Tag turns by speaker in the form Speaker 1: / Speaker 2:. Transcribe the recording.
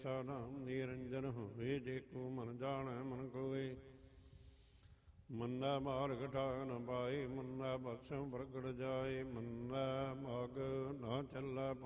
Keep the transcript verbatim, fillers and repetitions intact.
Speaker 1: ਐਸਾ ਨਾਮ ਨਿਰੰਜਨ ਹੋਵੇ, ਜੇ ਕੋ ਮਨ ਜਾਣੈ ਮਨ ਕੋਇ। ਮੰਨਾ ਮਾਰਗ ਠਾਕ ਨ ਪਾਏ, ਮੰਨਾ ਬਸਮ ਪ੍ਰਗਟ ਜਾਏ। ਮੰਨਾ ਮਾਗ ਨਾ ਚੱਲਾ